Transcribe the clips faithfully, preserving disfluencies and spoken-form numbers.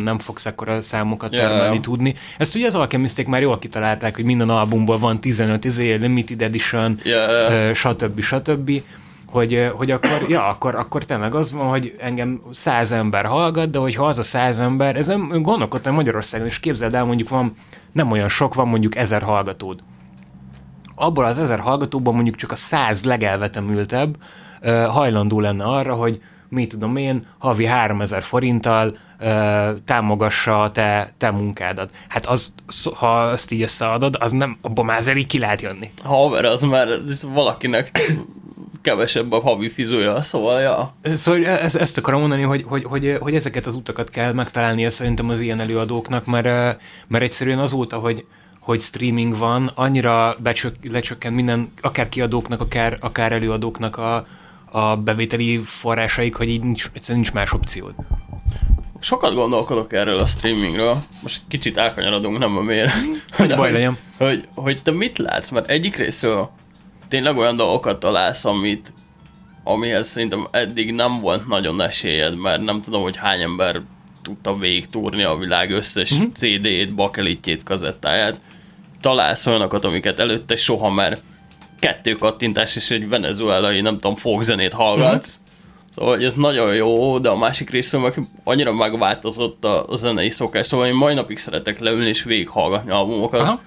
nem fogsz ekkora számokat termelni yeah. tudni. Ezt ugye az Alchemisték már jól kitalálták, hogy minden albumból van tizenöt izé, limited edition, yeah. stb. stb. Hogy, hogy akkor, ja, akkor, akkor tényleg az van, hogy engem száz ember hallgat, de hogyha az a száz ember, ez nem gondolkodtam Magyarországon, és képzeld el, mondjuk van, nem olyan sok, van mondjuk ezer hallgatód. Abból az ezer hallgatóban mondjuk csak a száz legelvetemültebb uh, hajlandó lenne arra, hogy mit tudom én, havi háromezer forinttal uh, támogassa a te, te munkádat. Hát az, ha azt így összeadod, az nem, abban már azért így ki lehet jönni. Haver, az már ez valakinek kevesebb a havi fizúja, szóval ja. Szóval ezt, ezt akarom mondani, hogy, hogy, hogy, hogy ezeket az utakat kell megtalálnia szerintem az ilyen előadóknak, mert, mert egyszerűen azóta, hogy hogy streaming van, annyira becsök, lecsökkent minden, akár kiadóknak, akár, akár előadóknak a, a bevételi forrásaik, hogy így nincs, egyszerűen nincs más opciód. Sokat gondolkodok erről a streamingről. Most kicsit elkanyarodunk, nem a miért. Hogy baj legyen. Hogy, hogy te mit látsz? Mert egyik részről tényleg olyan dolgokat találsz, amit, amihez szerintem eddig nem volt nagyon esélyed, mert nem tudom, hogy hány ember tudta végigtúrni a világ összes uh-huh. cé dét, bakelitjét, kazettáját. Találsz olyanokat, amiket előtte soha, mert kettő kattintás és egy venezuelai, nem tudom, folkzenét hallgatsz. Uh-huh. Szóval hogy ez nagyon jó, de a másik részről meg annyira megváltozott a, a zenei szokás. Szóval én mai napig szeretek leülni és végighallgatni albumokat. Uh-huh.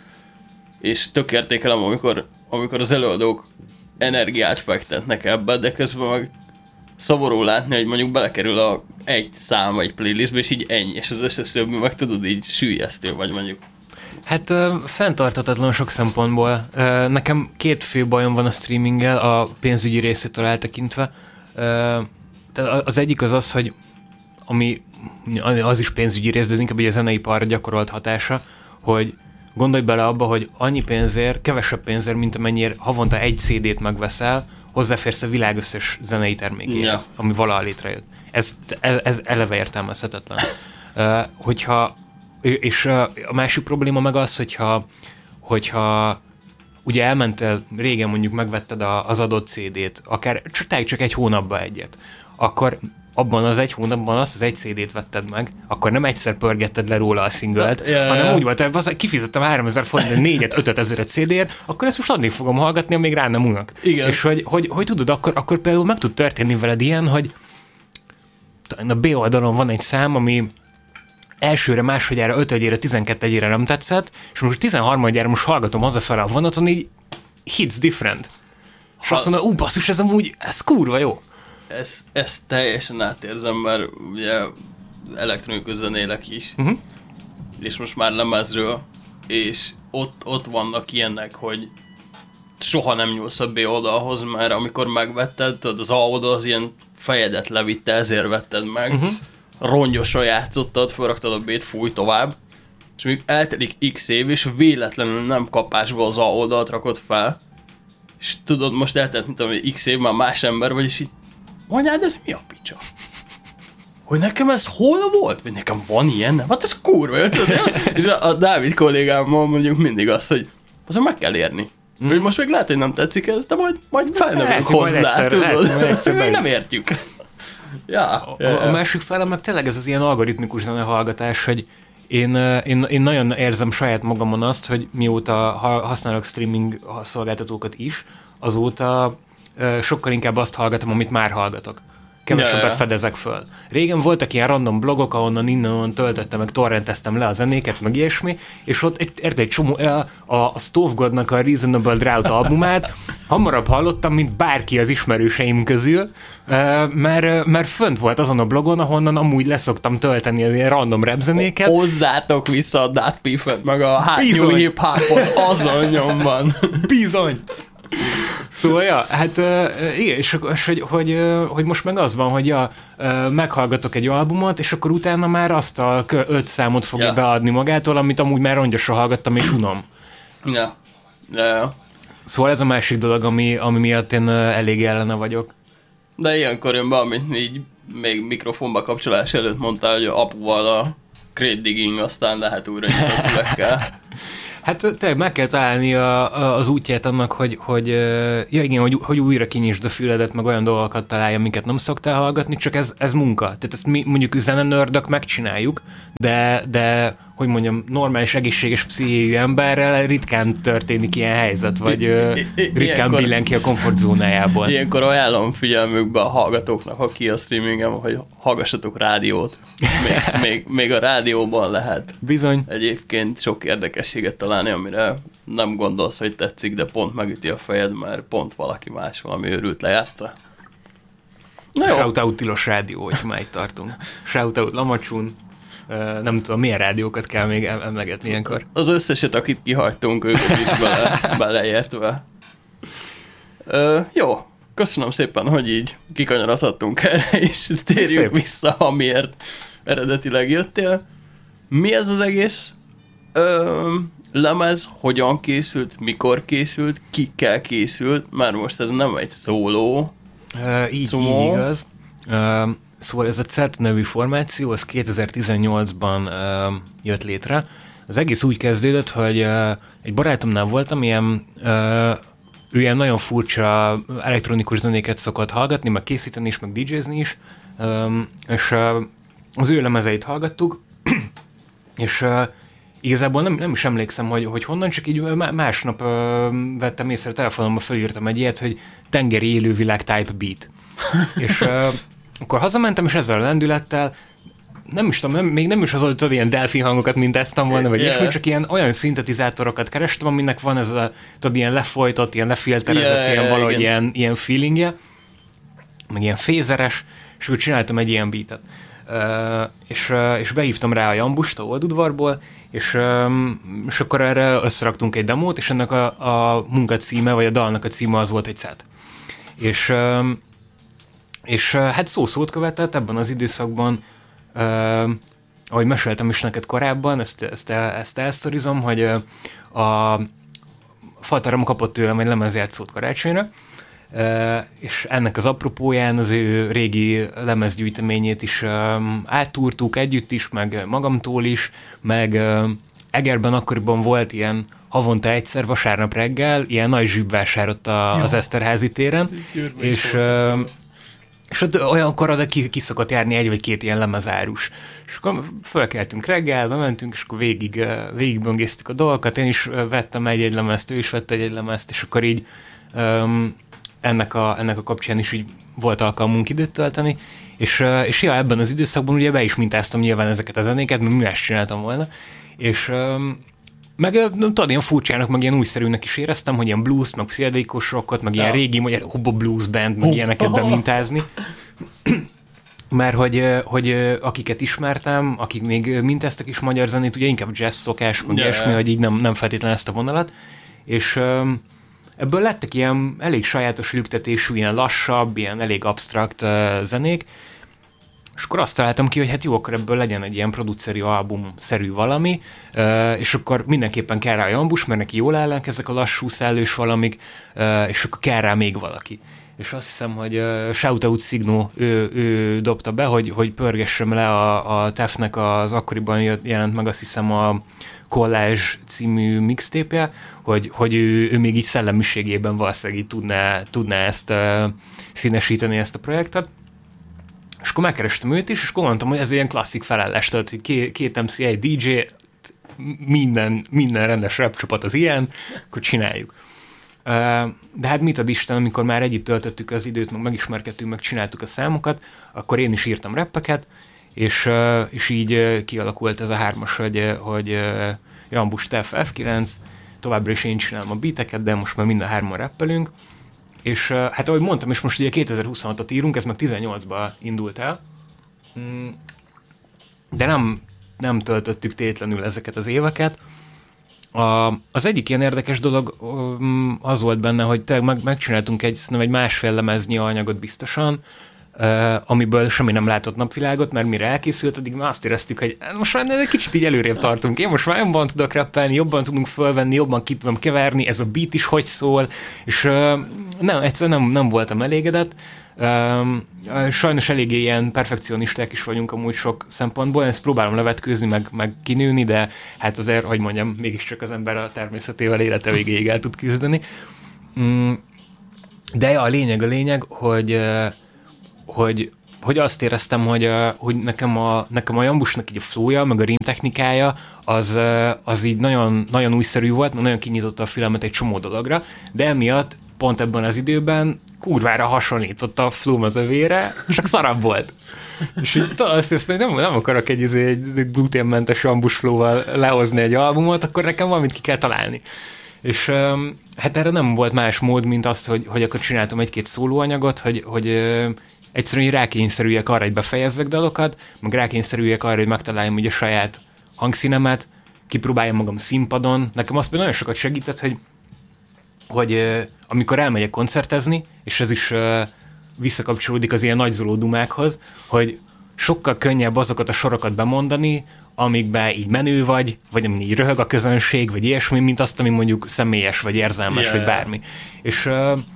És tök értékelem, amikor, amikor az előadók energiát fektetnek ebbe, de közben meg szomorú látni, hogy mondjuk belekerül a egy szám egy playlistbe, és így ennyi, és az összes többi meg tudod, így süllyesztő vagy mondjuk. Hát uh, fenntarthatatlan sok szempontból. Uh, nekem két fő bajom van a streaminggel, a pénzügyi részétől eltekintve. Uh, tehát az egyik az az, hogy ami az is pénzügyi rész, de ez inkább egy a zeneiparra gyakorolt hatása, hogy gondolj bele abba, hogy annyi pénzért, kevesebb pénzért, mint amennyire havonta egy cé dét megveszel, hozzáférsz a világ összes zenei termékéhez, ja. ami valaha létrejött. Ez, ez, ez eleve értelmezhetetlen. Uh, hogyha, és uh, a másik probléma meg az, hogyha, hogyha ugye elmentél, régen mondjuk megvetted a, az adott cé dét, akár csak, csak egy hónapba egyet, akkor abban az egy hónapban azt az egy cé dét vetted meg, akkor nem egyszer pörgetted le róla a szinglet, yeah, hanem yeah. úgy volt, hogy az, kifizettem háromezer forint, négyet, ötöt ezeret cé dért, akkor ezt most addig fogom hallgatni, amíg rá nem unak. Igen. És hogy, hogy, hogy tudod, akkor, akkor például meg tud történni veled ilyen, hogy a B oldalon van egy szám, ami elsőre, másodjára, ötödjére, tizenkettedjére nem tetszett, és most tizenharmadjára most hallgatom hazafele a vonaton, így hits different. És ha... azt mondom, ú, basszus, ez amúgy, ez kurva jó. Ezt, ezt teljesen átérzem, mert ugye elektronikus zenélek is, uh-huh. és most már lemezről, és ott, ott vannak ilyenek, hogy soha nem nyúlsz a B oldalhoz, mert amikor megvetted, tudod, az A oldal az ilyen fejedet levitte, ezért vetted meg, uh-huh. rongyosra játszottad, felraktad a B-t, fúj tovább, és még eltelik x év, és véletlenül nem kapásból az A oldalt rakod fel, és tudod, most eltelt, mint ami x év, már más ember vagy, és így anyád, ez mi a picsa? Hogy nekem ez hol volt? Vagy nekem van ilyen? Nem? Hát ez kurva, érted? És a, a Dávid kollégámmal mondjuk mindig azt, hogy azon meg kell érni. Mm. Hogy most még lehet, hogy nem tetszik ez, de majd, majd felnövünk hozzá, egyszer, tudod? Lehet, még nem értjük. Ja, a, ja, ja. a másik fele meg tényleg ez az ilyen algoritmikus zenehallgatás, hogy én, én, én nagyon érzem saját magamon azt, hogy mióta használok streaming szolgáltatókat is, azóta sokkal inkább azt hallgatom, amit már hallgatok. Kevesebbet yeah. fedezek föl. Régen voltak ilyen random blogok, ahonnan innen töltöttem, meg torrenteztem le a zenéket, meg ilyesmi, és ott érted egy csomó, a, a Stovgodnak a Reasonable Drought albumát hamarabb hallottam, mint bárki az ismerőseim közül, mert, mert fönt volt azon a blogon, ahonnan amúgy leszoktam tölteni az ilyen random rap zenéket. Hozzátok vissza a DatPiffet, meg a hátnyú hip-hopot azon nyomban. Bizony! Szóval, ja, hát uh, igen, és, és hogy, hogy, uh, hogy most meg az van, hogy ja, uh, meghallgatok egy albumot, és akkor utána már azt a öt számot fogja ja. beadni magától, amit amúgy már rongyosra hallgattam, és unom. Ja. Ja, ja. Szóval ez a másik dolog, ami, ami miatt én uh, elég ellene vagyok. De ilyenkor jön be, amit így még mikrofonba kapcsolás előtt mondtál, hogy apuval a crate digging, aztán lehet újra nyitott fülekkel. Hát tényleg meg kell találni a, a, az útját annak, hogy, hogy, ja igen, hogy, hogy újra kinyisd a füledet, meg olyan dolgokat találja, amiket nem szoktál hallgatni, csak ez, ez munka. Tehát ezt mi mondjuk zenenördök megcsináljuk, de, de hogy mondjam, normális, egészséges pszichéjű emberrel ritkán történik ilyen helyzet, vagy I- I- ritkán billen ki a komfortzónájából. Ilyenkor ajánlom figyelmükbe a hallgatóknak, aki a streamingen, hogy hallgassatok rádiót. Még, még, még a rádióban lehet. Bizony. Egyébként sok érdekességet találni, amire nem gondolsz, hogy tetszik, de pont megüti a fejed, mert pont valaki más valami őrült lejátsza. Shoutout Tilos Rádió, hogy már itt tartunk. Shoutout Lamacsun. Uh, nem tudom, milyen rádiókat kell még emlegetni ilyenkor. Az összeset, akit kihagytunk, őket is bele, beleértve. Uh, jó, köszönöm szépen, hogy így kikanyarodhattunk erre, és térjünk Szép. vissza, amiért eredetileg jöttél. Mi ez az egész uh, lemez, hogyan készült, mikor készült, kikkel készült, már most ez nem egy szóló. Uh, így, így igaz. Uh, Szóval ez a cé e té nevű formáció, az kétezer-tizennyolcban uh, jött létre. Az egész úgy kezdődött, hogy uh, egy barátomnál voltam, ilyen, uh, ő ilyen nagyon furcsa elektronikus zenéket szokott hallgatni, meg készíteni is, meg dé jézni is, um, és uh, az ő lemezeit hallgattuk, és uh, igazából nem, nem is emlékszem, hogy, hogy honnan, csak így másnap uh, vettem észre, a telefonomba felírtam egy ilyet, hogy tengeri élővilág type beat. és uh, akkor hazamentem, és ezzel a lendülettel, nem is tudom, nem, még nem is az volt, hogy ilyen delfin hangokat mintáztam volna, vagy yeah. ismi, csak ilyen olyan szintetizátorokat kerestem, aminek van ez a, tudod, ilyen lefolytott, ilyen lefilterezett, yeah, ilyen valahogy yeah, ilyen, ilyen feelingje, meg ilyen fézeres, és úgy csináltam egy ilyen beatet. Uh, és, uh, és behívtam rá a Jambust a Oldudvarból, és, um, és akkor erre összeraktunk egy demót, és ennek a, a munkacíme, vagy a dalnak a címe az volt egy szett. És um, És hát szó-szót követett ebben az időszakban, uh, ahogy meséltem is neked korábban, ezt, ezt, el, ezt elsztorizom, hogy uh, a faltárom kapott tőlem egy lemezjátszót karácsonyra, uh, és ennek az apropóján az ő régi lemezgyűjteményét is um, áttúrtuk együtt is, meg magamtól is, meg uh, Egerben akkoriban volt ilyen havonta egyszer vasárnap reggel, ilyen nagy zsűbvásár ott a, az Eszterházi téren, Győrbe és És ott olyankor oda ki, ki szokott járni egy vagy két ilyen lemezárus. És akkor fölkeltünk reggel, bementünk, és akkor végig, végigböngésztük a dolgokat. Én is vettem egy-egy lemezt, ő is vett egy-egy lemezt, és akkor így um, ennek, a, ennek a kapcsán is így volt alkalmunk időt tölteni. És, és ja, ebben az időszakban ugye be is mintáztam nyilván ezeket a zenéket, mert mi más csináltam volna. És um, meg tudod, ilyen furcsának, meg ilyen újszerűnek is éreztem, hogy ilyen blues, meg pszichedelikus rockot, meg ja. ilyen régi magyar hobo blues band, meg ilyeneket bemintázni. Mert hogy, hogy akiket ismertem, akik még mintáztak is magyar zenét, ugye inkább jazz szokás, meg ilyesmi, yeah. hogy így nem, nem feltétlenül ezt a vonalat. És um, ebből lettek ilyen elég sajátos lüktetésű, ilyen lassabb, ilyen elég absztrakt uh, zenék. És akkor azt találtam ki, hogy hát jó, akkor ebből legyen egy ilyen produceri album-szerű valami, és akkor mindenképpen kell rá a Jambus, mert neki jól állnak ezek a lassú, szellős valamik, és akkor kell rá még valaki. És azt hiszem, hogy Shoutout Signó, ő, ő dobta be, hogy, hogy pörgessem le a, a té e ef-nek az akkoriban jelent meg, azt hiszem, a Collage című mixtape-je, hogy, hogy ő, ő még így szellemiségében valószínűleg tudná, tudná ezt uh, színesíteni, ezt a projektet. És akkor megkerestem őt is, és akkor mondtam, hogy ez ilyen klasszik felállás, tehát hogy két, két em cé, egy dé dzsé, minden, minden rendes rap csapat az ilyen, akkor csináljuk. De hát mit ad Isten, amikor már együtt töltöttük az időt, meg megismerkedtünk, meg csináltuk a számokat, akkor én is írtam rappeket, és, és így kialakult ez a hármas, hogy, hogy Jambus, té e ef, ef kilenc, továbbra is én csinálom a beateket, de most már mind a hárman rappelünk. És hát ahogy mondtam, és most ugye kétezer-huszonhatot írunk, ez meg tizennyolcban indult el, de nem, nem töltöttük tétlenül ezeket az éveket. A, az egyik ilyen érdekes dolog az volt benne, hogy tényleg meg, megcsináltunk egy, egy másfél lemeznyi anyagot biztosan, Uh, amiből semmi nem látott napvilágot, mert mire elkészült, addig már azt éreztük, hogy most már egy kicsit így előrébb tartunk. Én most már jobban tudok rappelni, jobban tudunk fölvenni, jobban ki tudom keverni, ez a beat is hogy szól, és uh, nem, egyszerűen nem, nem voltam elégedett. Um, sajnos eléggé ilyen perfekcionisták is vagyunk amúgy sok szempontból, ezt próbálom levetkőzni, meg, meg kinőni, de hát azért, hogy mondjam, mégiscsak az ember a természetével élete végéig el tud küzdeni. Um, de a lényeg a lényeg, hogy, hogy, hogy azt éreztem, hogy, hogy nekem, a, nekem a Jambusnak így a flowja, meg a rím technikája, az, az így nagyon, nagyon újszerű volt, mert nagyon kinyitotta a filmet egy csomó dologra, de emiatt pont ebben az időben kurvára hasonlított a flow az övére, csak szarabb volt. És így azt hiszem, hogy nem, nem akarok egy, egy, egy gluténmentes Jambus flow-val lehozni egy albumot, akkor nekem valamit ki kell találni. És um, hát erre nem volt más mód, mint azt, hogy, hogy akkor csináltam egy-két szólóanyagot, hogy, hogy uh, egyszerűen rákényszerüljek arra, hogy befejezzek dalokat, meg rákényszerüljek arra, hogy megtaláljam ugye a saját hangszínemet, kipróbáljam magam színpadon. Nekem azt nagyon sokat segített, hogy, hogy uh, amikor elmegyek koncertezni, és ez is uh, visszakapcsolódik az ilyen nagyzoló dumákhoz, hogy sokkal könnyebb azokat a sorokat bemondani, amikben így menő vagy, vagy amin így röhög a közönség, vagy ilyesmi, mint azt, ami mondjuk személyes, vagy érzelmes, yeah, vagy bármi. És,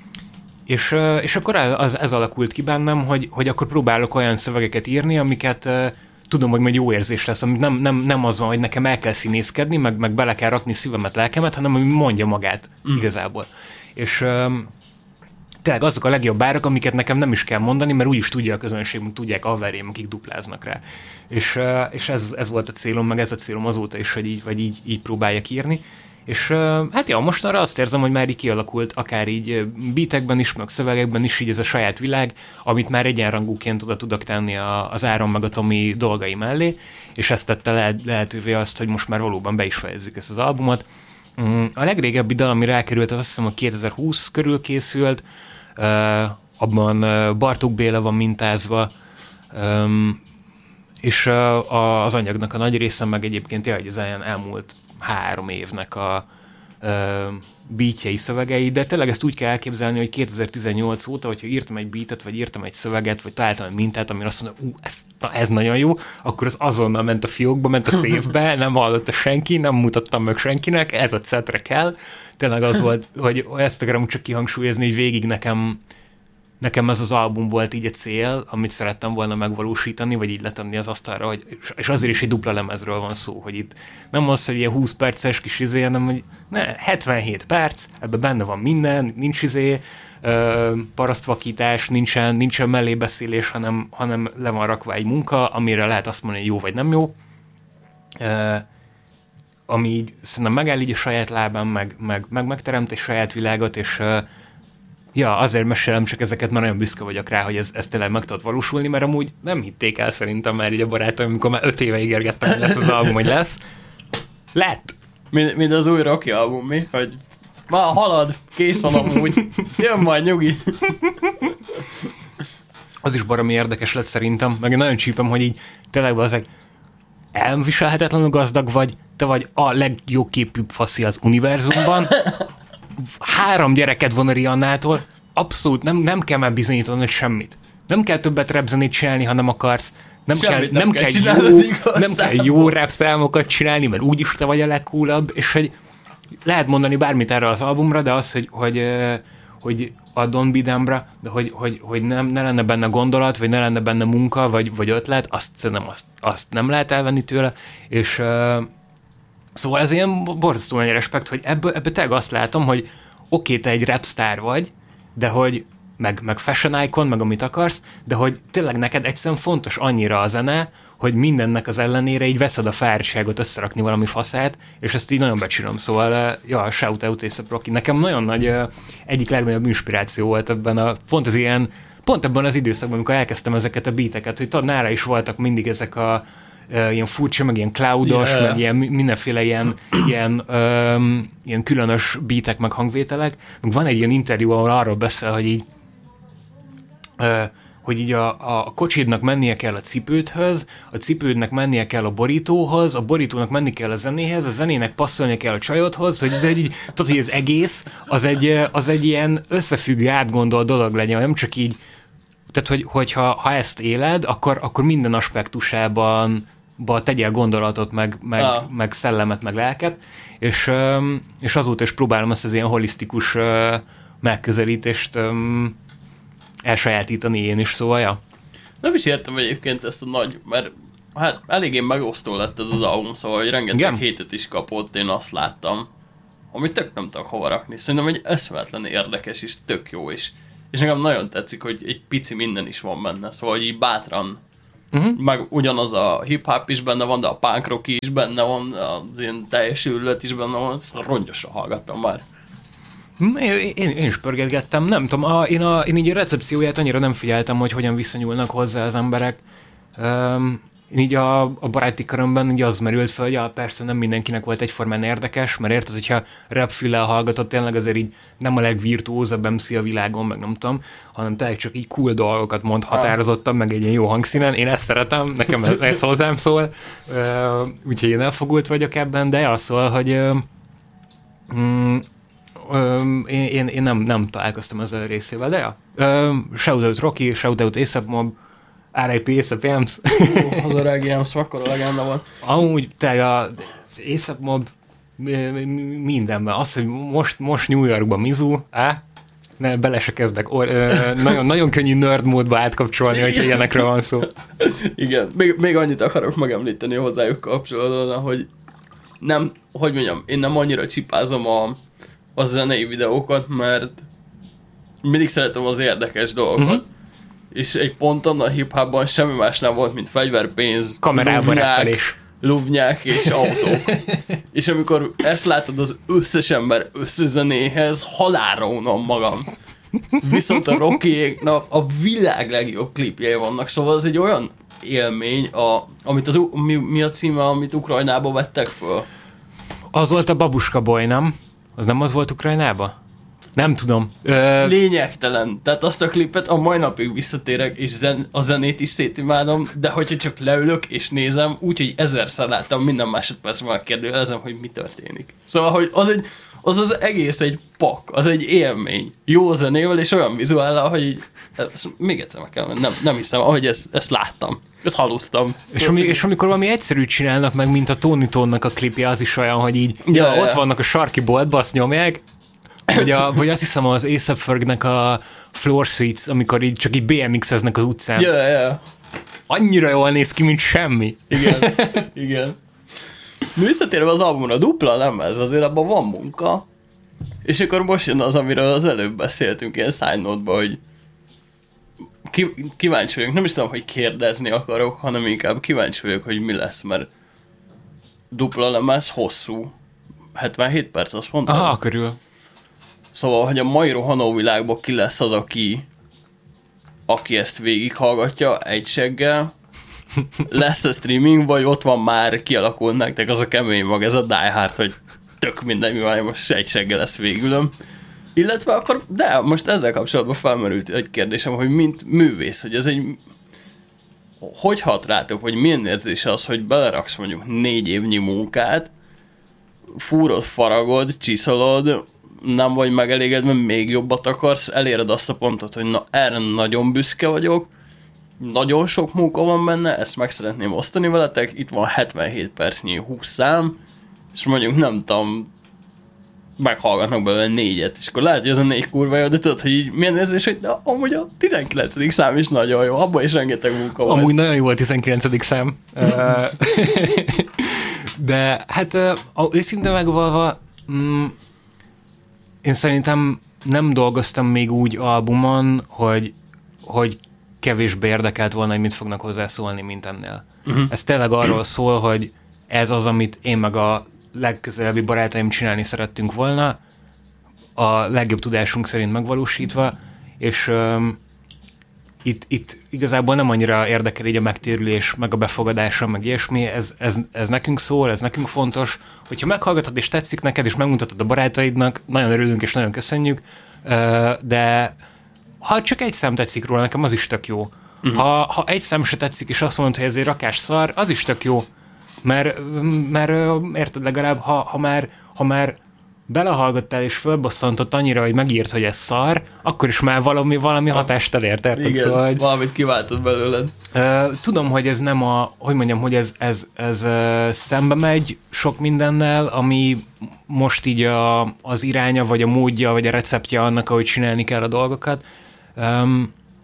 és, és akkor ez, ez alakult ki bennem, hogy, hogy akkor próbálok olyan szövegeket írni, amiket tudom, hogy majd jó érzés lesz, amit nem, nem, nem az van, hogy nekem el kell színészkedni, meg, meg bele kell rakni szívemet, lelkemet, hanem ami mondja magát mm. igazából. És tényleg azok a legjobb árak, amiket nekem nem is kell mondani, mert úgyis tudja a közönség, mint tudják haverjaim, akik dupláznak rá. És, és ez, ez volt a célom, meg ez a célom azóta is, hogy így, vagy így, így próbáljak írni. És hát ja, mostanra azt érzem, hogy már így kialakult, akár így beatekben is, meg szövegekben is így ez a saját világ, amit már egyenrangúként oda tudok tenni a, az Áron meg a Tomi dolgai mellé, és ezt tette lehet, lehetővé azt, hogy most már valóban be is fejezzük ezt az albumot. A legrégebbi dal, ami rákerült, az azt hiszem, hogy kétezer-húsz körül készült, Uh, abban uh, Bartók Béla van mintázva, um, és uh, a, az anyagnak a nagy része meg egyébként jaj, az ilyen elmúlt három évnek a uh, beatjei, szövegei, de tényleg ezt úgy kell elképzelni, hogy kétezer-tizennyolc óta, hogyha írtam egy beatet, vagy írtam egy szöveget, vagy találtam egy mintát, amire azt mondom, ú, ez, na, ez nagyon jó, akkor az azonnal ment a fiókba, ment a széfbe, nem hallotta senki, nem mutattam meg senkinek, ez a szetre kell. Tényleg az volt, hogy ezt akarom csak kihangsúlyozni, hogy végig nekem, nekem ez az album volt így a cél, amit szerettem volna megvalósítani, vagy így letenni az asztalra, hogy, és azért is egy dupla lemezről van szó, hogy itt nem az, hogy ilyen húsz perces kis izé, hanem hogy ne, hetvenhét perc, ebben benne van minden, nincs izé, parasztvakítás, nincsen, nincsen mellébeszélés, hanem, hanem le van rakva egy munka, amire lehet azt mondani, hogy jó vagy nem jó. Ami így szerintem megáll így a saját lábán, meg, meg, meg megteremt egy saját világot, és uh, ja, azért mesélem csak ezeket, mert nagyon büszke vagyok rá, hogy ez, ez tényleg meg tudott valósulni, mert amúgy nem hitték el szerintem már így a barátaim, amikor már öt éve ígérgettem, hogy lesz az album, hogy lesz. Lett! Mind, mind az új Rocky album, mi? Hogy ma halad, kész van amúgy, jön majd nyugi. Az is baromi érdekes lett szerintem, meg nagyon csípem, hogy így tényleg azek elviselhetetlenül gazdag vagy, te vagy a legjóképűbb faszi az univerzumban, három gyereked van a Riannától, abszolút nem, nem kell már bizonyítanod semmit. Nem kell többet repzenét csinálni, ha nem akarsz. Nem kell, nem, nem, kell, kell jó, nem kell jó rap számokat csinálni, mert úgyis te vagy a legcoolabb, és hogy lehet mondani bármit erre az albumra, de az, hogy, hogy, hogy a Don't Be Dumb-ra, de hogy, hogy, hogy nem, ne lenne benne gondolat, vagy ne lenne benne munka, vagy, vagy ötlet, azt szerintem azt, azt nem lehet elvenni tőle, és uh, szóval ez ilyen borzasztó nagy respekt, hogy ebből, ebből tényleg azt látom, hogy oké, okay, te egy rapstar vagy, de hogy meg, meg fashion icon, meg amit akarsz, de hogy tényleg neked egyszerűen fontos annyira a zene, hogy mindennek az ellenére így veszed a fáradtságot összerakni valami faszát, és ezt így nagyon becsülöm, szóval ja, shout out A$ep Rocky. Nekem nagyon nagy, egyik legnagyobb inspiráció volt ebben a, pont az ilyen, pont ebben az időszakban, amikor elkezdtem ezeket a beateket, hogy tudod, nála is voltak mindig ezek a ilyen furcsa, meg ilyen cloudos, yeah. meg ilyen mindenféle ilyen, ilyen, um, ilyen különös beatek, meg hangvételek. Meg van egy ilyen interjú, ahol arról beszél, hogy így uh, hogy így a, a kocsidnak mennie kell a cipődhöz, a cipődnek mennie kell a borítóhoz, a borítónak menni kell a zenéhez, a zenének passzolnia kell a csajodhoz, hogy ez egy, tudod, hogy az egész, az egy, az egy ilyen összefüggő, átgondolt dolog legyen, nem csak így, tehát, hogy, hogyha ha ezt éled, akkor, akkor minden aspektusában ba tegyél gondolatot, meg, meg, ah. meg szellemet, meg lelket, és, és azóta is próbálom ezt az ilyen holisztikus megközelítést elsajátítani én is, szóval ja. Nem is értem egyébként ezt a nagy, mert hát eléggé megosztó lett ez az album, szóval hogy rengeteg Igen? hétet is kapott, én azt láttam, amit tök nem tudok hova rakni. Szerintem egy eszméletlen érdekes és tök jó is. És nekem nagyon tetszik, hogy egy pici minden is van benne, szóval hogy így bátran, uh-huh. meg ugyanaz a hip-hop is benne van, de a punk rock is benne van, az ilyen teljes őrület is benne van, ezt rongyosra hallgattam már. Én, én, én is pörgetgettem, nem tudom, a, én, a, én így a recepcióját annyira nem figyeltem, hogy hogyan viszonyulnak hozzá az emberek. Um, én így a, a baráti körömben így az merült fel, hogy ja, persze nem mindenkinek volt egyformán érdekes, mert érted, hogyha rap-füllel hallgatott, tényleg azért így nem a legvirtuózabb em cé a világon, meg nem tudom, hanem tényleg csak így cool dolgokat mond határozottan, meg egy ilyen jó hangszínen. Én ezt szeretem, nekem ez, ez hozzám szól, uh, úgyhogy én elfogult vagyok ebben, de az szól, hogy uh, mm, Um, én, én, én nem, nem találkoztam ezzel a részével, de ja. Um, shoutout Rocky, shoutout A$AP Mob, er i pé A$AP Yams. Az öreg Yams, akkora legenda volt. Amúgy te az A$AP Mob mindenben. Az, hogy most, most New Yorkban Mizu, á? Ne, bele se kezdek. Or, ö, nagyon, nagyon könnyű nerd módba átkapcsolni, hogyha ilyenekről van szó. Igen, még, még annyit akarok megemlíteni hozzájuk kapcsolatban, hogy nem, hogy mondjam, én nem annyira csipázom a a zenei videókat, mert mindig szeretem az érdekes dolgokat. Uh-huh. És egy ponton a hip-hopban semmi más nem volt, mint fegyverpénz, luvnyák, luvnyák és autók. És amikor ezt látod az összes ember összezenéhez, halálra unom magam. Viszont a Rockyéknak a világ legjobb klipjei vannak, szóval az egy olyan élmény, a, amit az, mi, mi a címe, amit Ukrajnába vettek föl? Az volt a Babuska Boy, nem? Az nem az volt Ukrajnában? Nem tudom. Ö... Lényegtelen. Tehát azt a klipet a mai napig visszatérek, és zen- a zenét is szétimádom, de hogyha csak leülök és nézem, úgyhogy ezerszer láttam, minden másodpercben megkérdőjelezem, hogy mi történik. Szóval, hogy az, egy, az az egész egy pak, az egy élmény. Jó zenével és olyan vizuállal, hogy így, ezt még egyszer meg kell, nem, nem hiszem, ahogy ezt, ezt láttam. Ezt halusztam. És, ami, és amikor valami egyszerűt csinálnak meg, mint a Tony Tonnak a klipje, az is olyan, hogy így ja, ja, ott ja. vannak a sarki boltba, azt nyomják, vagy, a, vagy azt hiszem az A$AP Fergnek a Floor Seats, amikor így csak így bé em iksz-eznek az utcán. Ja, ja. Annyira jól néz ki, mint semmi. Igen, igen. Visszatérve az albumra, dupla lemez, azért abban van munka. És akkor most jön az, amiről az előbb beszéltünk ilyen side note-ba, hogy kíváncsi vagyok, nem is tudom, hogy kérdezni akarok, hanem inkább kíváncsi vagyok, hogy mi lesz, mert dupla lemez hosszú. hetvenhét perc, azt mondtam? Aha, körül. Szóval, hogy a mai rohanó világban ki lesz az, aki aki ezt végighallgatja egy seggel, lesz a streaming, vagy ott van már, kialakult nektek az a kemény mag, ez a Die Hard, hogy tök minden, mivel most egy seggel lesz végülöm. Illetve akkor, de most ezzel kapcsolatban felmerült egy kérdésem, hogy mint művész, hogy ez egy, hogy hat rátok, hogy milyen érzés az, hogy beleraksz mondjuk négy évnyi munkát, fúrod, faragod, csiszolod, nem vagy megelégedve, még jobbat akarsz, eléred azt a pontot, hogy na, erre nagyon büszke vagyok, nagyon sok munka van benne, ezt meg szeretném osztani veletek, itt van hetvenhét percnyi húsz szám, és mondjuk nem tudom, meghallgatnak belőle négyet, és akkor lehet, hogy ez a négy kurva jó, de tudod, hogy így milyen érzés, hogy de amúgy a tizenkilencedik szám is nagyon jó, abban is rengeteg munka van. Amúgy nagyon jó a tizenkilencedik szám. De hát őszintén megvalva, mm, én szerintem nem dolgoztam még úgy albumon, hogy, hogy kevésbé érdekelt volna, hogy mit fognak hozzászólni, mint ennél. Uh-huh. Ez tényleg arról szól, hogy ez az, amit én meg a legközelebbi barátaim csinálni szerettünk volna, a legjobb tudásunk szerint megvalósítva, és um, itt, itt igazából nem annyira érdekel így a megtérülés, meg a befogadása, meg ilyesmi, ez, ez, ez nekünk szól, ez nekünk fontos. Hogyha meghallgatod és tetszik neked, és megmutatod a barátaidnak, nagyon örülünk és nagyon köszönjük, de ha csak egy szám tetszik róla, nekem az is tök jó. Uh-huh. Ha, ha egy szám se tetszik, és azt mondod, hogy ez egy rakás szar, az is tök jó. Mert, mert érted, legalább, ha, ha, már, ha már belehallgattál és fölbosszantott annyira, hogy megírt, hogy ez szar, akkor is már valami, valami hatást elért, érted? Igen, szóval, hogy, valamit kiváltod belőled. Uh, tudom, hogy ez nem a, hogy mondjam, hogy ez, ez, ez uh, szembe megy sok mindennel, ami most így a, az iránya, vagy a módja, vagy a receptje annak, ahogy csinálni kell a dolgokat. Um,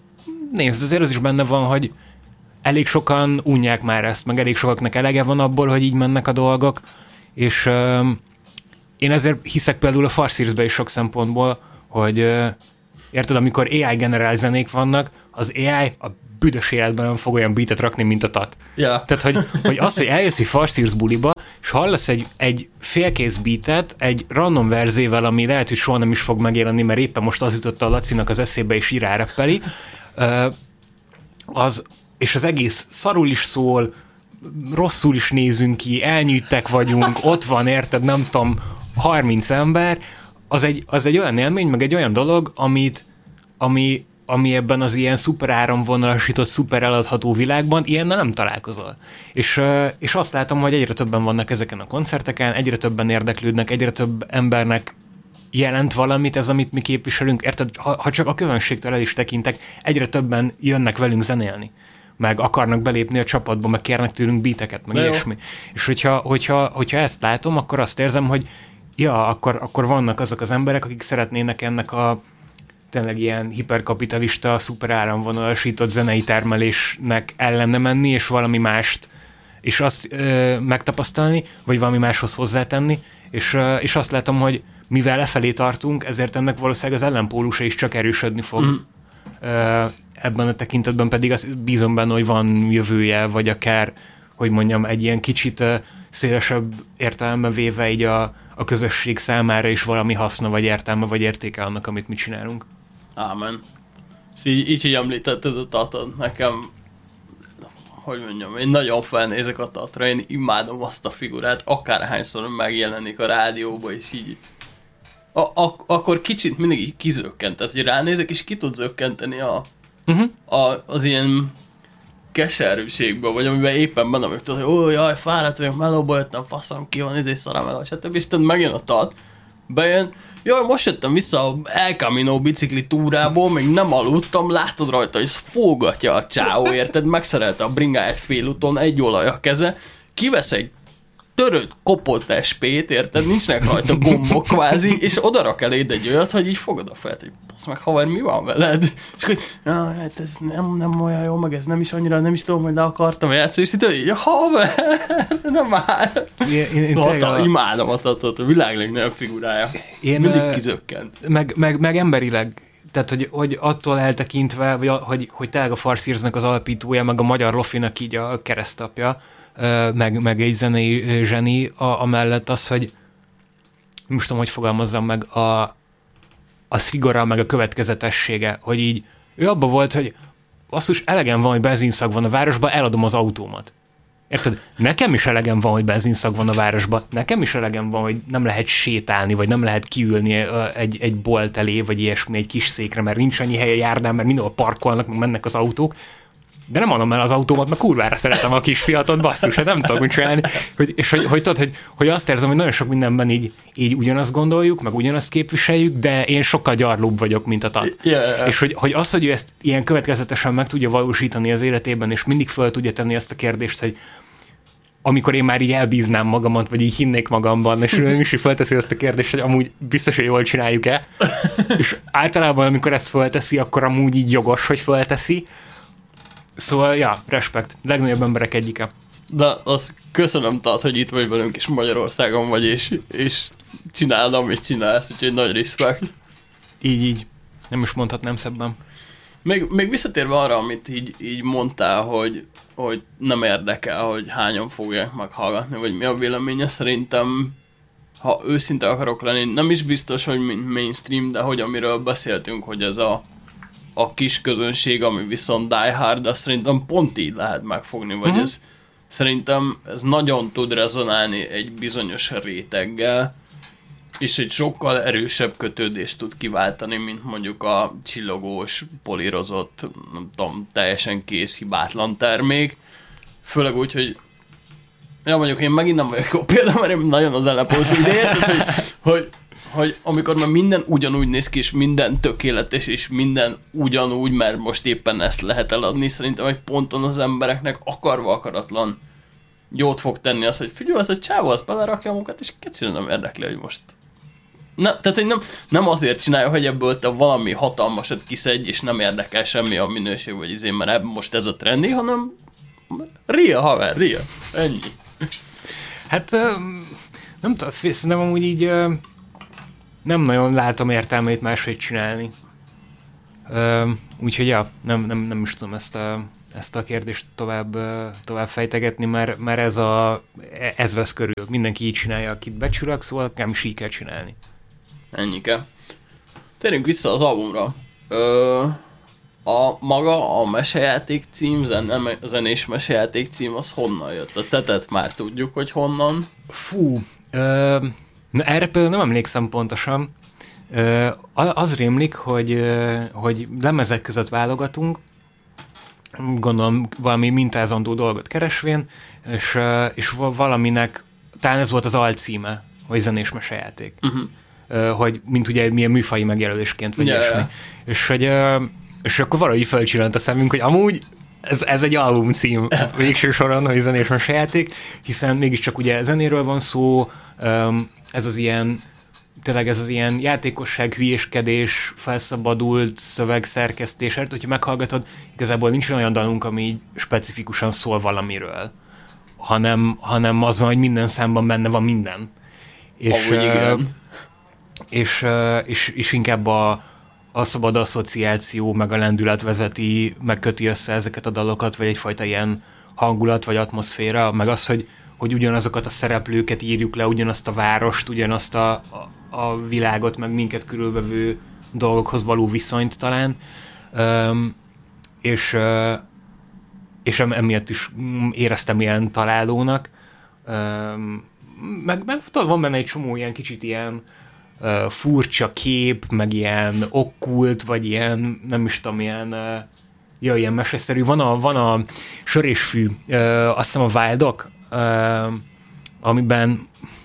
nézd, azért az is benne van, hogy elég sokan unják már ezt, meg elég sokaknak elege van abból, hogy így mennek a dolgok, és uh, én ezért hiszek például a Farseersbe is sok szempontból, hogy uh, érted, amikor á i generál zenék vannak, az á i a büdös életben nem fog olyan beatet rakni, mint a tat. Yeah. Tehát, hogy, hogy az, hogy eljössz egy Farseers buliba, és hallasz egy, egy félkész beatet, egy random verzével, ami lehet, hogy soha nem is fog megjelenni, mert éppen most az jutott a Lacinak az eszébe, és így ráreppeli, uh, az, és az egész szarul is szól, rosszul is nézünk ki, elnyűjtek vagyunk, ott van, érted, nem tudom, harminc ember, az egy, az egy olyan élmény, meg egy olyan dolog, amit, ami, ami ebben az ilyen szuper áramvonalasított, szuper eladható világban ilyennel nem találkozol. És, és azt látom, hogy egyre többen vannak ezeken a koncerteken, egyre többen érdeklődnek, egyre több embernek jelent valamit ez, amit mi képviselünk. Érted, ha, ha csak a közönségtől el is tekintek, egyre többen jönnek velünk zenélni, meg akarnak belépni a csapatba, meg kérnek tőlünk beateket, meg ilyesmi. És hogyha, hogyha, hogyha ezt látom, akkor azt érzem, hogy ja, akkor, akkor vannak azok az emberek, akik szeretnének ennek a tényleg ilyen hiperkapitalista, szuper áramvonalasított zenei termelésnek ellene menni, és valami mást, és azt ö, megtapasztalni, vagy valami máshoz hozzátenni, és, ö, és azt látom, hogy mivel lefelé tartunk, ezért ennek valószínűleg az ellenpólusa is csak erősödni fog. Mm. Ö, ebben a tekintetben pedig azt bízom benne, hogy van jövője, vagy akár, hogy mondjam, egy ilyen kicsit ö, szélesebb értelemben véve így a, a közösség számára is valami haszna, vagy értelme, vagy értéke annak, amit mi csinálunk. Ámen. Így, így, hogy említetted a tatot, nekem, hogy mondjam, én nagyon felnézek a tatra, én imádom azt a figurát, akárhányszor megjelenik a rádióba, és így a, a, akkor kicsit mindig így kizökkent, tehát hogy ránézek, és ki tud zökkenteni a, uh-huh. a, az ilyen keserűségből, vagy amiben éppen benne vagyok, hogy ó, jaj, fáradt vagyok, melóba jöttem, faszom, ki van, izé szaram el, stb. És tehát megjön a tat, bejön, jaj, most jöttem vissza a El Camino bicikli túrából, még nem aludtam, látod rajta, hogy fógatja a csáó, érted, megszerelte a bringáját félúton, egy olaj a keze, kivesz egy törött, kopott es pét, érted, nincsnek rajta gombok kvázi, és odarak eléd egy olyat, hogy így fogod a felet, hogy basz meg, haver, mi van veled? És akkor, ja, hát ez nem, nem olyan jó, meg ez nem is annyira, nem is tudom, hogy le akartam játszani, és így, ja, haver, nem már. Én, én, én Tata, a... imádom a tatot, a világ legnagyobb figurája. Én, mindig uh, kizökkent. Meg, meg, meg emberileg, tehát, hogy, hogy attól eltekintve, vagy, hogy, hogy tényleg a Farseersnek az alapítója, meg a magyar lofinak így a keresztapja, meg, meg egy zenei zseni, a, amellett az, hogy most tudom, hogy fogalmazzam meg, a, a szigora, meg a következetessége, hogy így ő abban volt, hogy basszus, elegem van, hogy benzinszag van a városban, eladom az autómat. Érted? Nekem is elegem van, hogy benzinszag van a városban, nekem is elegem van, hogy nem lehet sétálni, vagy nem lehet kiülni egy, egy bolt elé, vagy ilyesmi, egy kis székre, mert nincs annyi hely a járdán, mert mindenhol parkolnak, meg mennek az autók. De nem adom el az autómat, mert kurvára szeretem a kis fiatot, basszus, hát nem tudok mit csinálni. Hogy, és hogy, hogy, tudod, hogy, hogy azt érzem, hogy nagyon sok mindenben így, így ugyanazt gondoljuk, meg ugyanazt képviseljük, de én sokkal gyarlóbb vagyok, mint a tat. Yeah, yeah. És hogy, hogy az, hogy ő ezt ilyen következetesen meg tudja valósítani az életében, és mindig fel tudja tenni ezt a kérdést, hogy amikor én már így elbíznám magamat, vagy így hinnék magamban, és ő is felteszi azt a kérdést, hogy amúgy biztos, hogy jól csináljuk-e. És általában, amikor ezt felteszi, akkor amúgy így jogos, hogy felteszi. Szóval, ja, respekt. Legnagyobb emberek egyike. De azt köszönöm, tehát, hogy itt vagy velünk, és Magyarországon vagy, és, és csinálod, amit csinálsz, úgyhogy nagy respekt. Így, így. Nem is mondhatnám szebben. Még, még visszatérve arra, amit így, így mondtál, hogy, hogy nem érdekel, hogy hányan fogják meghallgatni, vagy mi a véleménye, szerintem, ha őszinte akarok lenni, nem is biztos, hogy mainstream, de hogy amiről beszéltünk, hogy ez a a kis közönség, ami viszont die hard, azt szerintem pont így lehet megfogni, vagy uh-huh. ez szerintem ez nagyon tud rezonálni egy bizonyos réteggel, és egy sokkal erősebb kötődést tud kiváltani, mint mondjuk a csillogós, polírozott, nem tudom, teljesen kész, hibátlan termék. Főleg úgy, hogy ja, mondjuk én megint nem vagyok jó példa, mert én nagyon az ellepós, de érted, hogy, hogy hogy amikor már minden ugyanúgy néz ki, és minden tökéletes, és minden ugyanúgy, mert most éppen ezt lehet eladni, szerintem egy ponton az embereknek akarva akaratlan jót fog tenni az, hogy figyelj, az a csávó, az belerakja a munkát, és egyszerűen nem érdekli, hogy most Na, tehát, hogy nem, nem azért csinálja, hogy ebből te valami hatalmasat kiszedj, és nem érdekel semmi a minőség, vagy izé, mert ebben most ez a trendi, hanem ria, haver, ria. Ennyi. Hát nem tudom, szerintem amúgy így nem nagyon látom értelmét máshogy csinálni. Úgyhogy ja, nem, nem, nem is tudom ezt a, ezt a kérdést tovább, tovább fejtegetni, mert, mert ez, a, ez vesz körül. Mindenki így csinálja, akit becsülök, szóval nem is így kell csinálni. Ennyike. Térjünk vissza az albumra. Ö, a maga, a mesejáték cím, zen, zenés mesejáték cím, az honnan jött? A cetet már tudjuk, hogy honnan. Fú, ö, na erre például nem emlékszem pontosan. Ö, az rémlik, hogy, ö, hogy lemezek között válogatunk, gondolom valami mintázandó dolgot keresvén, és, ö, és valaminek, talán ez volt az alcíme, hogy zenés mesejáték. Uh-huh. Hogy mint ugye milyen műfaji megjelölésként vagy yeah, ilyesmi. yeah. És, hogy, és akkor valahogy fölcsillant a szemünk, hogy amúgy ez, ez egy album cím végső soron, hogy zenés mesejáték, hiszen mégiscsak ugye zenéről van szó, ez az ilyen, tényleg ez az ilyen játékosság, hülyéskedés, felszabadult szövegszerkesztés, hát hogyha meghallgatod, igazából nincs olyan dalunk, ami így specifikusan szól valamiről, hanem, hanem az van, hogy minden számban benne van minden. És, Ahogy igen. És, és, és inkább a, a szabad asszociáció, meg a lendület vezeti, meg köti össze ezeket a dalokat, vagy egyfajta ilyen hangulat, vagy atmoszféra, meg az, hogy, hogy ugyanazokat a szereplőket írjuk le, ugyanazt a várost, ugyanazt a, a, a világot, meg minket körülvevő dolgokhoz való viszonyt talán. Um, és, uh, és emiatt is éreztem ilyen találónak. Um, meg, meg van benne egy csomó ilyen kicsit ilyen Uh, furcsa kép, meg ilyen okkult, vagy ilyen, nem is tudom, ilyen, uh, ja, ilyen meseszerű. Van a, van a Sör és Fű, uh, azt hiszem a Wildok, uh, amiben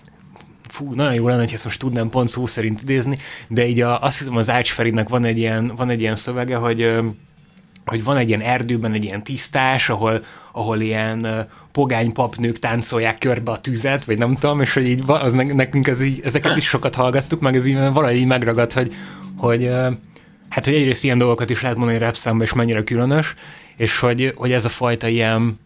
fú, nagyon jó lenne, hogy ezt most tudnám pont szó szerint idézni, de így a, azt hiszem az Ács Ferinek van egy ilyen, van egy ilyen szövege, hogy, uh, hogy van egy ilyen erdőben egy ilyen tisztás, ahol, ahol ilyen uh, pogány papnők táncolják körbe a tüzet, vagy nem tudom, és hogy így az nekünk ez így, ezeket is sokat hallgattuk, meg ez így valahogy így megragad, hogy, hogy uh, hát, hogy egyrészt ilyen dolgokat is lehet mondani rap számba, és mennyire különös, és hogy, hogy ez a fajta ilyen,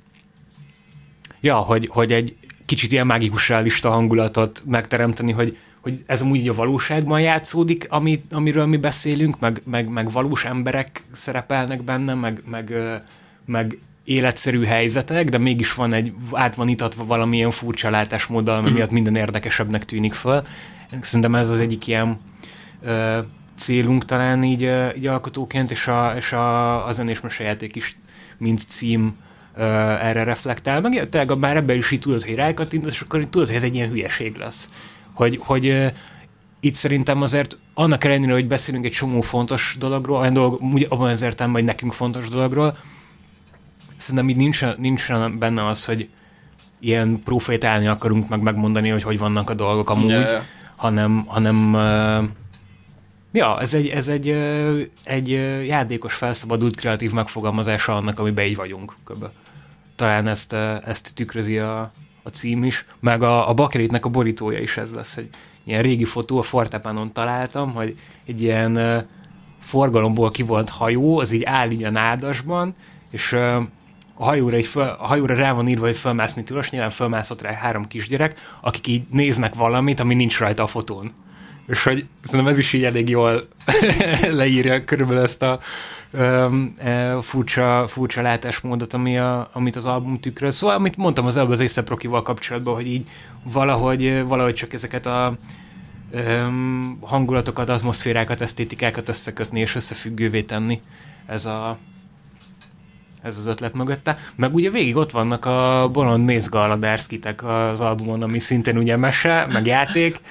ja, hogy, hogy egy kicsit ilyen mágikus realista hangulatot megteremteni, hogy, hogy ez amúgy a valóságban játszódik, ami, amiről mi beszélünk, meg, meg, meg valós emberek szerepelnek benne, meg, meg, meg életszerű helyzetek, de mégis van egy, át van itatva valamilyen furcsa látásmóddal, ami miatt minden érdekesebbnek tűnik föl. Szerintem ez az egyik ilyen ö, célunk talán így, így alkotóként, és a, és a, a zenés mesejáték is, mint cím ö, erre reflektál. Meg tényleg már ebben is így tudod, hogy rákattintasz, és akkor tudod, hogy ez egy ilyen hülyeség lesz. Hogy, hogy ö, itt szerintem azért annak ellenére, hogy beszélünk egy csomó fontos dologról, olyan dolog, úgy abban az értelemben, hogy nekünk fontos dologról, szerintem így nincs, nincs benne az, hogy ilyen profétálni akarunk, meg megmondani, hogy hogy vannak a dolgok amúgy, yeah. hanem, hanem uh, ja, ez egy, ez egy, uh, egy uh, játékos, felszabadult, kreatív megfogalmazása annak, amiben így vagyunk. Köbben. Talán ezt, uh, ezt tükrözi a, a cím is, meg a, a Bakeritnek a borítója is ez lesz, egy ilyen régi fotó, a Fortepánon találtam, hogy egy ilyen uh, forgalomból kivolt hajó, az így áll így a nádasban, és uh, A hajóra, egy föl, a hajóra rá van írva, hogy fölmászni tilos, nyilván fölmászott rá három kisgyerek, akik így néznek valamit, ami nincs rajta a fotón. És hogy szerintem ez is így elég jól leírja körülbelül ezt a um, e, furcsa, furcsa látásmódot, ami a, amit az album tükröz. Szóval, amit mondtam az előbb az A$ep Rockyval kapcsolatban, hogy így valahogy, valahogy csak ezeket a um, hangulatokat, atmoszférákat, esztétikákat összekötni és összefüggővé tenni. Ez a Ez az ötlet mögötte. Meg ugye végig ott vannak a bolond mézgaladár szkitek az albumon, ami szintén ugye mese, meg játék,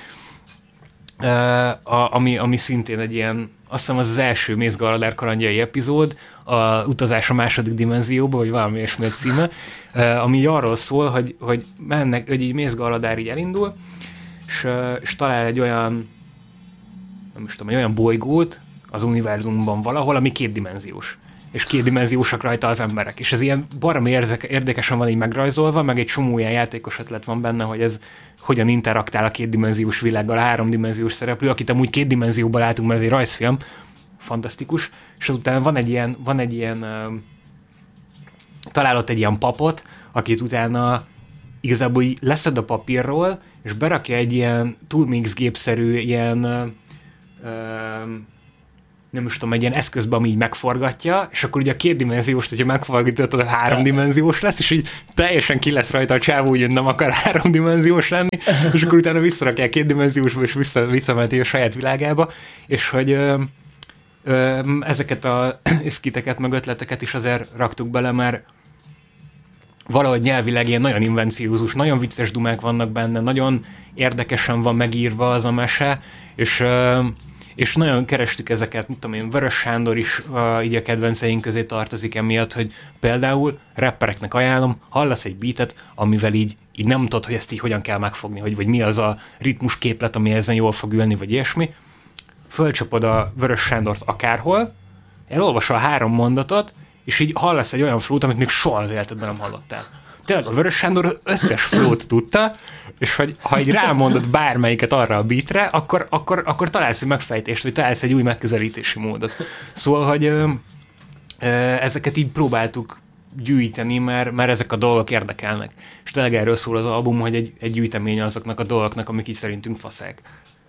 uh, ami, ami szintén egy ilyen, azt hiszem az az első mézgaladár kalandjai epizód, a utazás a második dimenzióba, vagy valami ilyesmi a címe, uh, ami arról szól, hogy, hogy mennek, hogy így mézgaladár így elindul, és, uh, és talál egy olyan, nem is tudom, egy olyan bolygót az univerzumban valahol, ami kétdimenziós. és kétdimenziósak rajta az emberek. És ez ilyen baromi érdekesen van így megrajzolva, meg egy csomó ilyen játékos ötlet van benne, hogy ez hogyan interaktál a kétdimenziós világgal a háromdimenziós szereplő, akit amúgy két dimenzióban látunk, mert ez egy rajzfilm, fantasztikus, és utána van egy ilyen, van egy ilyen uh, találott egy ilyen papot, akit utána igazából így leszed a papírról, és berakja egy ilyen Turmix gépszerű ilyen uh, uh, nem is tudom, egy ilyen eszközbe, ami így megforgatja, és akkor ugye a kétdimenziós, hogyha megforgatod, a háromdimenziós lesz, és így teljesen ki lesz rajta a csávó, úgy nem akar háromdimenziós lenni, és akkor utána visszarakják kétdimenziósba, és vissza, visszamenti a saját világába, és hogy ö, ö, ezeket a szkiteket, meg ötleteket is azért raktuk bele, mert valahogy nyelvileg ilyen nagyon invenciózus, nagyon vicces dumák vannak benne, nagyon érdekesen van megírva az a mese, és ö, és nagyon kerestük ezeket, mit tudom én, Vörös Sándor is uh, így a kedvenceink közé tartozik emiatt, hogy például rappereknek ajánlom, hallasz egy beatet, amivel így, így nem tudod, hogy ezt így hogyan kell megfogni, hogy, vagy mi az a ritmus képlet, ami ezen jól fog ülni, vagy ilyesmi. Fölcsapod a Vörös Sándort akárhol, elolvasol a három mondatot, és így hallasz egy olyan flót, amit még soha az életedben nem hallottál. Tényleg a Vörös Sándor összes flót tudta, és hogy ha így rámondod bármelyiket arra a beatre, akkor, akkor, akkor találsz egy megfejtést, vagy találsz egy új megközelítési módot. Szóval, hogy ö, ö, ezeket így próbáltuk gyűjteni, mert, mert ezek a dolgok érdekelnek. És tényleg erről szól az album, hogy egy, egy gyűjtemény azoknak a dolgoknak, amik így szerintünk faszák.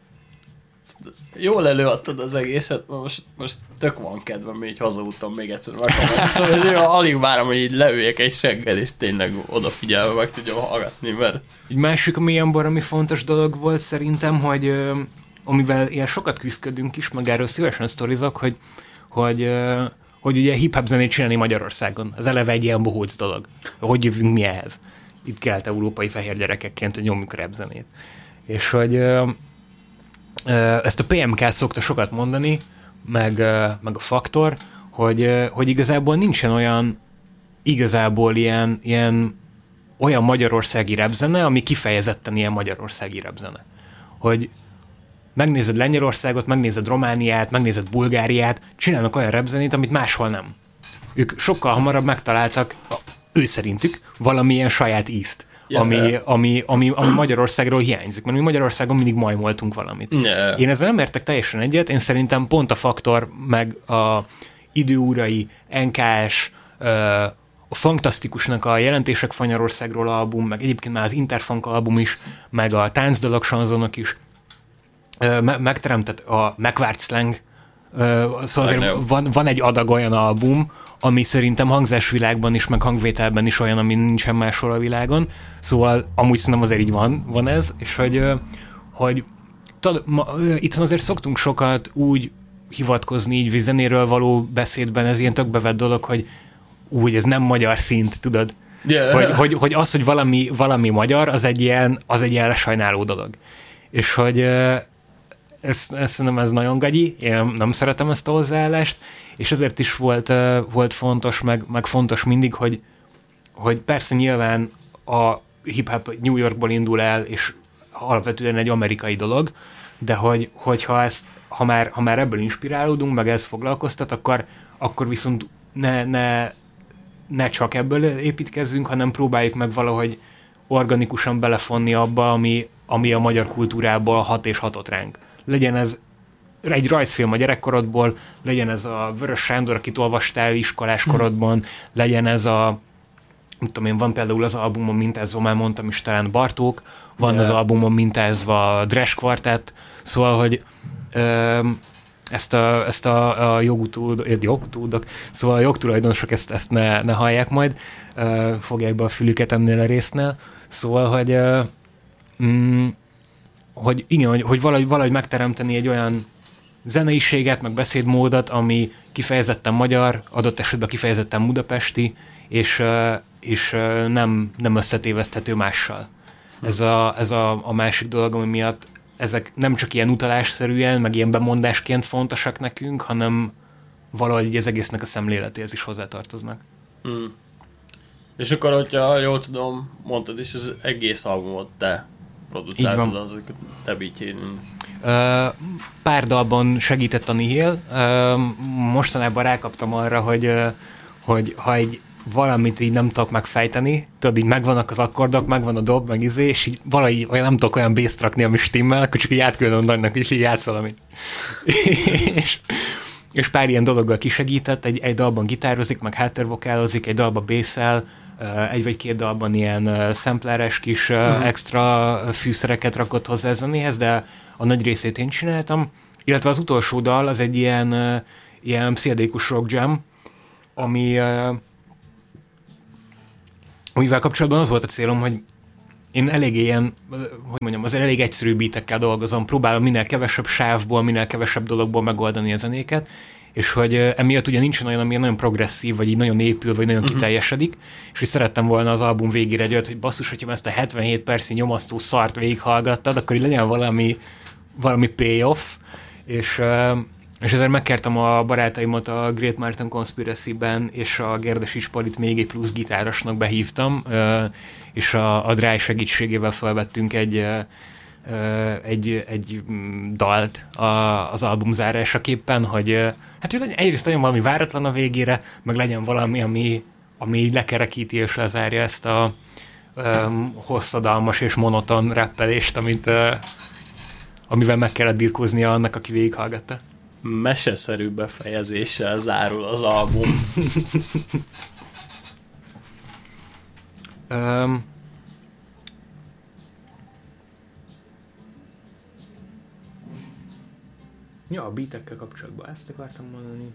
Jól előadtad az egészet, most, most tök van kedvem, így hazaúton még egyszer meghalni. Szóval hogy alig várom, hogy így leüljek egy seggel, és tényleg odafigyelve meg tudjam hallgatni, mert... Egy másik, ami ilyen baromi fontos dolog volt szerintem, hogy ö, amivel ilyen sokat küzdködünk is, meg erről szívesen sztorizok, hogy, hogy, ö, hogy ugye hip-hop zenét csinálni Magyarországon. Ez eleve egy ilyen bohóc dolog. Hogy jövünk mi ehhez? Itt kelet-európai fehér gyerekekként, hogy nyomjuk rap zenét. És hogy... Ö, ezt a pé em ká szokta sokat mondani, meg, meg a Faktor, hogy, hogy igazából nincsen olyan igazából ilyen, ilyen olyan magyarországi rapzene, ami kifejezetten ilyen magyarországi rapzene. Hogy megnézed Lengyelországot, megnézed Romániát, megnézed Bulgáriát, csinálnak olyan rapzenét, amit máshol nem. Ők sokkal hamarabb megtaláltak, ő szerintük, valamilyen saját ízt. Yeah. Ami, ami, ami, ami Magyarországról hiányzik, mert mi Magyarországon mindig majmoltunk valamit. Yeah. Én ezzel nem értek teljesen egyet, én szerintem pont a Faktor, meg a Időurai, en ká es, a Fantasztikusnak a Jelentések Fanyarországról album, meg egyébként már az Interfunk album is, meg a Táncdalok sanzonok is, megteremtett a megvárt slang, szóval azért van, van egy adag olyan album, ami szerintem hangzásvilágban is, meg hangvételben is olyan, ami nincsen máshol a világon. Szóval amúgy szerintem azért így van, van ez, és hogy, hogy tad, ma, itthon azért szoktunk sokat úgy hivatkozni így zenéről való beszédben, ez ilyen tök bevett dolog, hogy úgy, ez nem magyar szint, tudod? Yeah. Hogy, hogy, hogy az, hogy valami, valami magyar, az egy ilyen, az egy ilyen lesajnáló dolog. És hogy ez, ez, szerintem ez nagyon gagyi, én nem szeretem ezt a hozzáállást, és ezért is volt, uh, volt fontos, meg, meg fontos mindig, hogy, hogy persze nyilván a hip-hop New Yorkból indul el, és alapvetően egy amerikai dolog, de hogy, hogyha ezt, ha már, ha már ebből inspirálódunk, meg ez foglalkoztat, akkor, akkor viszont ne, ne, ne csak ebből építkezzünk, hanem próbáljuk meg valahogy organikusan belefonni abba, ami, ami a magyar kultúrából hat és hatott ránk. Legyen ez egy rajzfilm a gyerekkorodból, legyen ez a Vörös Sándor, akit olvastál iskoláskorodban, legyen ez a, nem tudom én, van például az albumon mintázva, már mondtam is talán Bartók, van yeah. az albumon mintázva a Dres Quartet, szóval, hogy ö, ezt a, ezt a, a jogutódok, jogutódok, szóval a jogtulajdonosok ezt, ezt ne, ne hallják majd, ö, fogják be a fülüket ennél a résznél, szóval, hogy ö, mm, hogy igen, hogy, hogy valahogy, valahogy megteremteni egy olyan zeneiséget, meg beszédmódot, ami kifejezetten magyar, adott esetben kifejezetten budapesti, és, és nem, nem összetéveszthető mással. Hm. Ez, a, ez a, a másik dolog, ami miatt ezek nem csak ilyen utalásszerűen, meg ilyen bemondásként fontosak nekünk, hanem valahogy az egésznek a szemléletéhez is hozzátartoznak. Hm. És akkor, hogyha jól tudom, mondtad is, az egész albumot te producáltad azokat te beatjén. Pár dalban segített a Nihil. Mostanában rákaptam arra, hogy, hogy ha egy valamit így nem tudok megfejteni, tudod, így megvannak az akkordok, megvan a dob, meg izé, és így valahogy nem tudok olyan bass-t rakni, ami stimmel, akkor csak így átküldöm Daninak, és így játsz valamit. és, és pár ilyen dologgal kisegített, egy, egy dalban gitározik, meg háttérvokálozik, egy dalban bass-el, egy vagy két dalban ilyen sampleres kis uh-huh. extra fűszereket rakott hozzá a zenéhez, de a nagy részét én csináltam, illetve az utolsó dal az egy ilyen, ilyen pszichedélikus rock jam, ami amivel kapcsolatban az volt a célom, hogy én elég ilyen, hogy mondjam, azért elég egyszerű beatekkel dolgozom, próbálom minél kevesebb sávból, minél kevesebb dologból megoldani a zenéket, és hogy emiatt ugye nincsen olyan, ami nagyon progresszív, vagy így nagyon épül, vagy nagyon uh-huh. kiteljesedik, és hogy szerettem volna az album végére egy olyat, hogy basszus, hogyha ezt a hetvenhét percnyi nyomasztó szart végighallgattad, akkor így legyen valami, valami payoff, és, és ezért megkértem a barátaimat a Great Martin Conspiracy-ben, és a Gerdes Ispolit még egy plusz gitárosnak behívtam, és a, a Dry segítségével felvettünk egy egy, egy dalt a, az album zárásaképpen, hogy hát hogy egyrészt legyen valami váratlan a végére, meg legyen valami, ami, ami lekerekíti és lezárja ezt a um, hosszadalmas és monoton rappelést, amit, uh, amivel meg kellett birkóznia annak, aki végighallgatta. Meseszerű befejezéssel zárul az album. um, Ja, a beatekkel kapcsolatban ezt akartam mondani.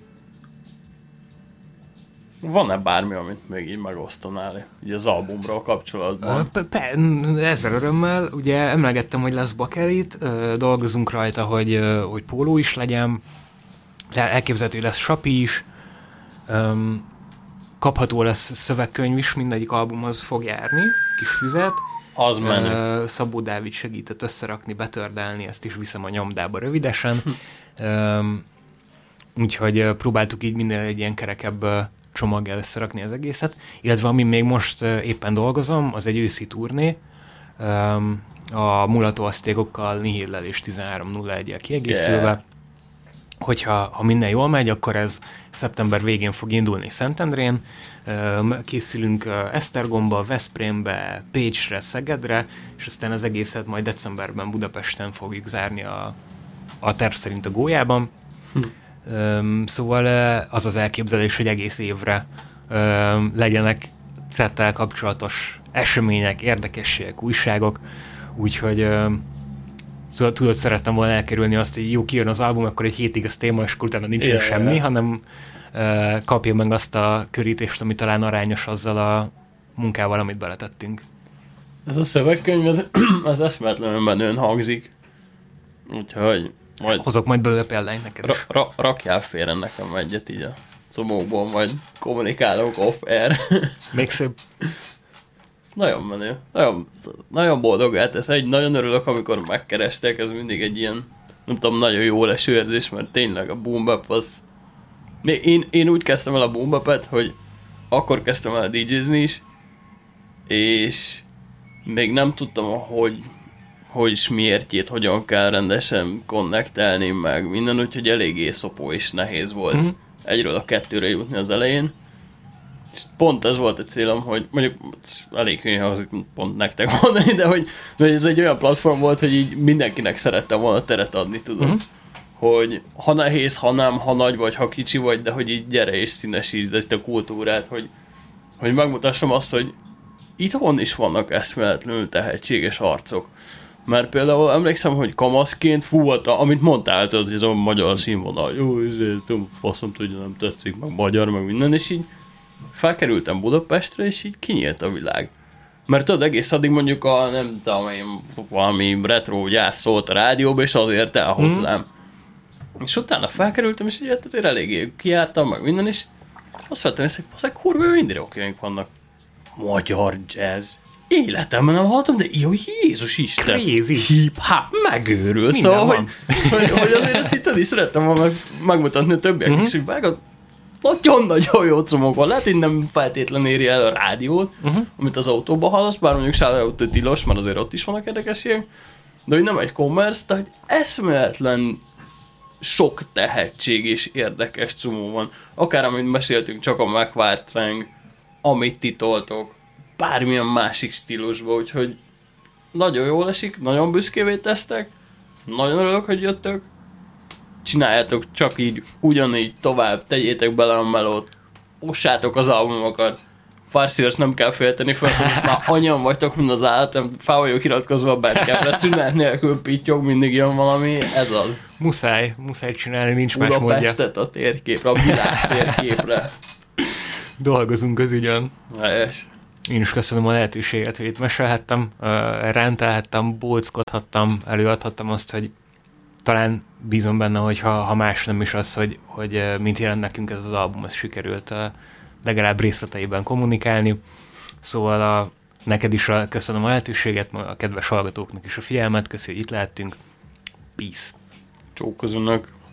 Van-e bármi, amit még így megosztanál így az albumról kapcsolatban? Ezzel örömmel. Ugye emlegettem, hogy lesz bakelit, dolgozunk rajta, hogy, hogy póló is legyen, elképzelhető, hogy lesz sapi is, kapható lesz szövegkönyv is, mindegyik albumhoz fog járni, kis füzet. Az menő. Szabó Dávid segített összerakni, betördelni, ezt is viszem a nyomdába rövidesen. Um, úgyhogy próbáltuk így minden egy ilyen kerekebb csomaggal összerakni az egészet. Illetve ami még most éppen dolgozom, az egy őszi turné. Um, a Mulató Aztékokkal, Nihillel és tizenhárom nulla egyel kiegészülve. Yeah. Hogyha ha minden jól megy, akkor ez szeptember végén fog indulni Szentendrén. Készülünk Esztergomba, Veszprémbe, Pécsre, Szegedre, és aztán az egészet majd decemberben Budapesten fogjuk zárni a, a terv szerint a Gólyában. Hm. Szóval az az elképzelés, hogy egész évre legyenek cettel kapcsolatos események, érdekességek, újságok, úgyhogy szóval tudod, szerettem volna elkerülni azt, hogy jó, kijön az album, akkor egy hétig ez téma, és akkor utána nincs yeah, semmi, yeah. hanem uh, kapja meg azt a körítést, ami talán arányos azzal a munkával, amit beletettünk. Ez a szövegkönyv, ez, ez eszméletlenül menően hangzik. Úgyhogy majd... Hozok majd belőle példányt neked ra- ra- Rakjál félre nekem egyet így a comókból, majd kommunikálok off-air. Még szép. Nagyon menő. Nagyon, nagyon boldog eltesz. Egy nagyon örülök, amikor megkerestek, ez mindig egy ilyen, nem tudom, nagyon jó leső érzés, mert tényleg a boom bap az... Én, én úgy kezdtem el a boom bapet, hogy akkor kezdtem el dé jézni is, és még nem tudtam, hogy hogy is miértjét, hogyan kell rendesen konnektelni, meg minden, úgyhogy eléggé szopó és nehéz volt mm-hmm. egyről a kettőre jutni az elején. És pont ez volt a célom, hogy mondjuk elég hülye hangzik pont nektek mondani, de hogy, de ez egy olyan platform volt, hogy így mindenkinek szerettem volna teret adni, tudom. Uh-huh. Hogy ha nehéz, ha nem, ha nagy vagy, ha kicsi vagy, de hogy így gyere és színesítsd ezt a kultúrát, hogy, hogy megmutassam azt, hogy itthon is vannak eszméletlenül tehetséges arcok. Mert például emlékszem, hogy kamaszként fú, amit mondtál, hogy ez a magyar színvonal, jó, ezért faszom tudja, nem tetszik, meg magyar, meg minden, és így felkerültem Budapestre, és így kinyílt a világ. Mert tudod, egész addig mondjuk a, nem tudom én, valami retro gyász szólt a rádióba, és azért elhozzám. Mm. És utána felkerültem, és így hát azért eléggé kiártam, meg minden is. Azt vettem észre, hogy azek kurva mindig okjaink vannak. Magyar jazz. Életemben nem hallottam, de jó, Jézus Isten. Crazy. Hip-hop, megőrül. Szóval, hogy, hogy, hogy azért ezt itt is szerettem volna megmutatni a többiek mm-hmm. is, hogy vágod. nagyon-nagyon jó csomók van. Lehet, hogy nem feltétlenül éri el a rádiót, uh-huh. amit az autóba hallasz, bár mondjuk shoutout tilos, mert azért ott is vannak érdekességek, de hogy nem egy commerce, tehát eszméletlen sok tehetség és érdekes csomó van. Akár amit beszéltünk, csak a megvárcánk, amit titoltok, bármilyen másik stílusban, úgyhogy nagyon jól esik, nagyon büszkévé tesztek, nagyon örülök, hogy jöttök, csináljátok csak így, ugyanígy tovább, tegyétek bele a melót, ossátok az albumokat, Farszíros nem kell félteni fel, hogy most már annyian vagytok, mint az állat, fel vagyok iratkozva a Bandcampre, szünet nélkül pittyog, mindig jön valami, ez az. Muszáj, muszáj csinálni, nincs más módja. Budapestet a térképre, a világ térképre. Dolgozunk az ügyön. Helyes. Én is köszönöm a lehetőséget, hogy itt mesélhettem, rentelhettem, bóckodhattam, előadhattam azt, hogy talán bízom benne, hogy ha, ha más nem is az, hogy, hogy mint jelent nekünk ez az album, ez sikerült legalább részleteiben kommunikálni. Szóval a, neked is a, köszönöm a lehetőséget, a kedves hallgatóknak is a figyelmet, köszi, hogy itt lehettünk. Peace. Csókozzanak.